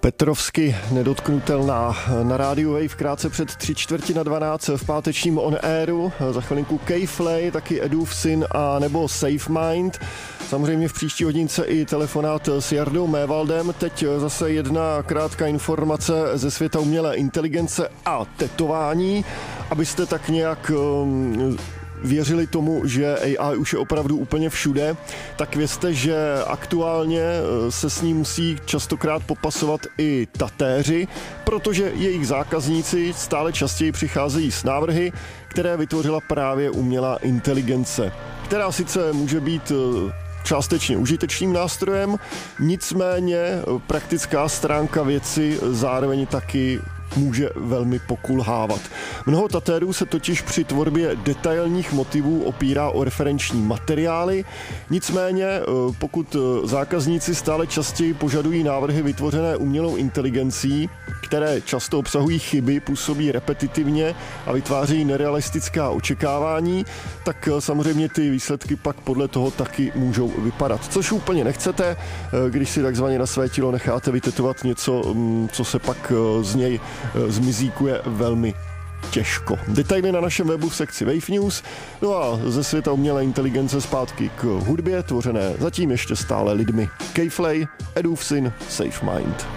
Petrovsky nedotknutelná na rádiu Wave krátce před 11:45 v pátečním On Airu. Za chvilinku K-Flay, taky Edův syn a nebo Safe Mind. Samozřejmě v příští hodince i telefonát s Jardou Mévaldem. Teď zase jedna krátká informace ze světa umělé inteligence a tetování, abyste tak nějak věřili tomu, že AI už je opravdu úplně všude, tak vězte, že aktuálně se s ní musí častokrát popasovat i tatéři, protože jejich zákazníci stále častěji přicházejí s návrhy, které vytvořila právě umělá inteligence, která sice může být částečně užitečným nástrojem, nicméně praktická stránka věci zároveň taky může velmi pokulhávat. Mnoho tatérů se totiž při tvorbě detailních motivů opírá o referenční materiály, nicméně pokud zákazníci stále častěji požadují návrhy vytvořené umělou inteligencí, které často obsahují chyby, působí repetitivně a vytváří nerealistická očekávání, tak samozřejmě ty výsledky pak podle toho taky můžou vypadat. Což úplně nechcete, když si takzvaně na své tělo necháte vytetovat něco, co se pak z něj zmizíkuje velmi těžko. Detaily na našem webu v sekci Wave News. No a ze světa umělé inteligence zpátky k hudbě, tvořené zatím ještě stále lidmi. K-Flay, Edův syn, Safe Mind.